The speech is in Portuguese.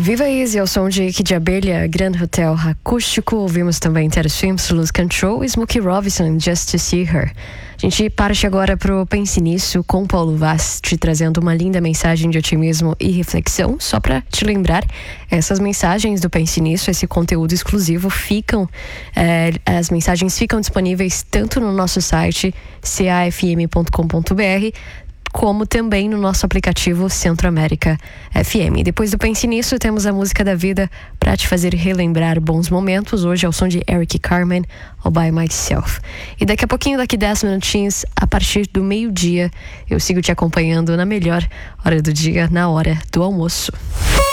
Viva Easy ao som de Kid Abelha, Grand Hotel Acústico. Ouvimos também Ted Swims, Lose Control e Smokey Robinson, Just to See Her. A gente parte agora pro Pense Nisso com Paulo Vaz, te trazendo uma linda mensagem de otimismo e reflexão. Só para te lembrar, essas mensagens do Pense Nisso, esse conteúdo exclusivo, as mensagens ficam disponíveis tanto no nosso site cafm.com.br, como também no nosso aplicativo Centro América FM. Depois do Pense Nisso, temos a música da vida para te fazer relembrar bons momentos. Hoje é o som de Eric Carmen, All By Myself. E daqui a pouquinho, daqui 10 minutinhos, a partir do meio-dia, eu sigo te acompanhando na melhor hora do dia, na hora do almoço.